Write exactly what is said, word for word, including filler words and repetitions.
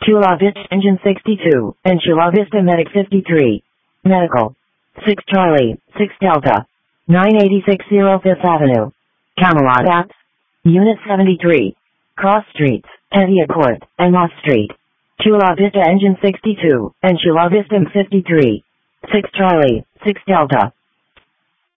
Chula Vista Engine sixty-two, and Chula Vista Medic fifty-three. Medical. six Charlie, six Delta. nine eighty-six oh Fifth Avenue. Camelot Apps. Unit seventy-three. Cross Streets, Heavy Court, and Moss Street. Chula Vista Engine sixty-two, and Chula Vista fifty-three. six Charlie, six Delta.